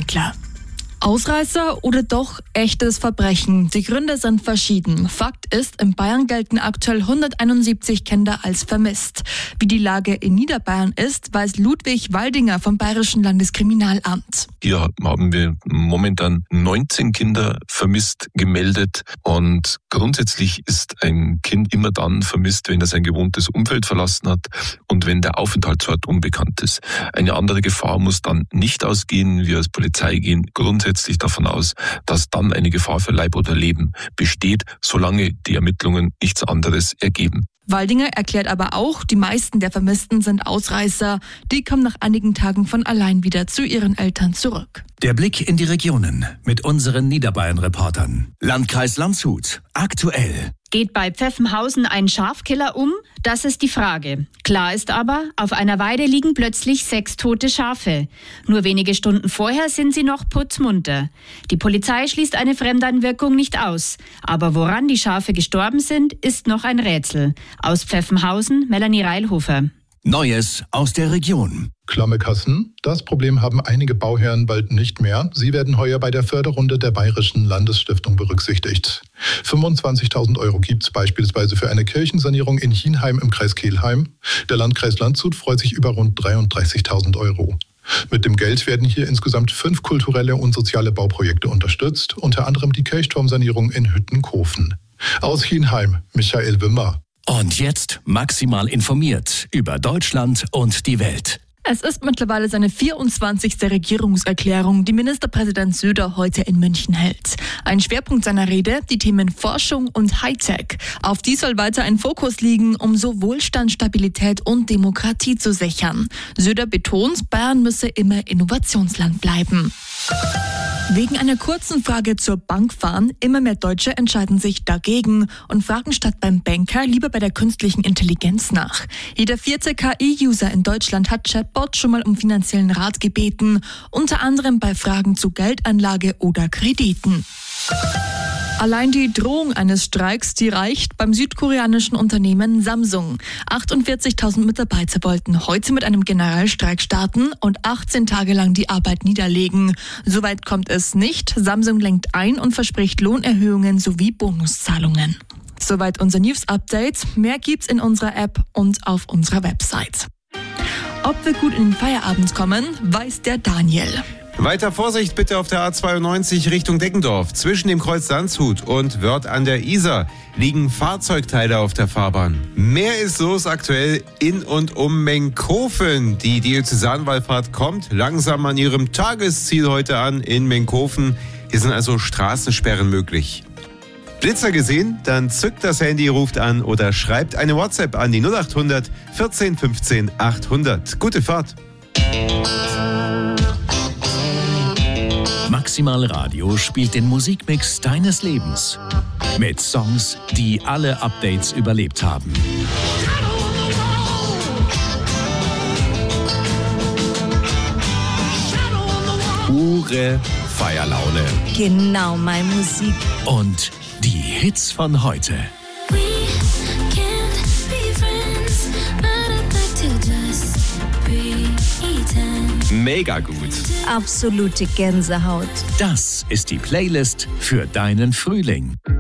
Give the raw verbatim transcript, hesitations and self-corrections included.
Ermittler. Ausreißer oder doch echtes Verbrechen? Die Gründe sind verschieden. Fakt ist, in Bayern gelten aktuell hunderteinundsiebzig Kinder als vermisst. Wie die Lage in Niederbayern ist, weiß Ludwig Waldinger vom Bayerischen Landeskriminalamt. Hier haben wir momentan neunzehn Kinder vermisst gemeldet und grundsätzlich ist ein Kind immer dann vermisst, wenn er sein gewohntes Umfeld verlassen hat und wenn der Aufenthaltsort unbekannt ist. Eine andere Gefahr muss dann nicht ausgehen. Wir als Polizei gehen grundsätzlich davon aus, dass dann eine Gefahr für Leib oder Leben besteht, solange die Ermittlungen nichts anderes ergeben. Waldinger erklärt aber auch, die meisten der Vermissten sind Ausreißer. Die kommen nach einigen Tagen von allein wieder zu ihren Eltern zurück. Der Blick in die Regionen mit unseren Niederbayern-Reportern. Landkreis Landshut, aktuell. Geht bei Pfeffenhausen ein Schafkiller um? Das ist die Frage. Klar ist aber, auf einer Weide liegen plötzlich sechs tote Schafe. Nur wenige Stunden vorher sind sie noch putzmunter. Die Polizei schließt eine Fremdeinwirkung nicht aus. Aber woran die Schafe gestorben sind, ist noch ein Rätsel. Aus Pfeffenhausen, Melanie Reilhofer. Neues aus der Region. Klamme Kassen. Das Problem haben einige Bauherren bald nicht mehr. Sie werden heuer bei der Förderrunde der Bayerischen Landesstiftung berücksichtigt. fünfundzwanzigtausend Euro gibt es beispielsweise für eine Kirchensanierung in Hienheim im Kreis Kelheim. Der Landkreis Landshut freut sich über rund dreiunddreißigtausend Euro. Mit dem Geld werden hier insgesamt fünf kulturelle und soziale Bauprojekte unterstützt, unter anderem die Kirchturmsanierung in Hüttenkofen. Aus Hienheim, Michael Wimmer. Und jetzt maximal informiert über Deutschland und die Welt. Es ist mittlerweile seine vierundzwanzigste Regierungserklärung, die Ministerpräsident Söder heute in München hält. Ein Schwerpunkt seiner Rede, die Themen Forschung und Hightech. Auf die soll weiter ein Fokus liegen, um so Wohlstand, Stabilität und Demokratie zu sichern. Söder betont, Bayern müsse immer Innovationsland bleiben. Wegen einer kurzen Frage zur Bank fahren, immer mehr Deutsche entscheiden sich dagegen und fragen statt beim Banker lieber bei der künstlichen Intelligenz nach. Jeder vierte K I-User in Deutschland hat Chatbot schon mal um finanziellen Rat gebeten, unter anderem bei Fragen zu Geldanlage oder Krediten. Allein die Drohung eines Streiks, die reicht beim südkoreanischen Unternehmen Samsung. achtundvierzigtausend Mitarbeiter wollten heute mit einem Generalstreik starten und achtzehn Tage lang die Arbeit niederlegen. Soweit kommt es nicht. Samsung lenkt ein und verspricht Lohnerhöhungen sowie Bonuszahlungen. Soweit unser News-Update. Mehr gibt's in unserer App und auf unserer Website. Ob wir gut in den Feierabend kommen, weiß der Daniel. Weiter Vorsicht bitte auf der A zweiundneunzig Richtung Deggendorf. Zwischen dem Kreuz Landshut und Wörth an der Isar liegen Fahrzeugteile auf der Fahrbahn. Mehr ist los aktuell in und um Menkhofen. Die Diözesanwallfahrt kommt langsam an ihrem Tagesziel heute an in Menkhofen. Hier sind also Straßensperren möglich. Blitzer gesehen? Dann zückt das Handy, ruft an oder schreibt eine WhatsApp an die null acht hundert vierzehn fünfzehn achthundert. Gute Fahrt! Maximal Radio spielt den Musikmix deines Lebens. Mit Songs, die alle Updates überlebt haben. Pure Feierlaune. Genau, meine Musik. Und die Hits von heute. Mega gut. Absolute Gänsehaut. Das ist die Playlist für deinen Frühling.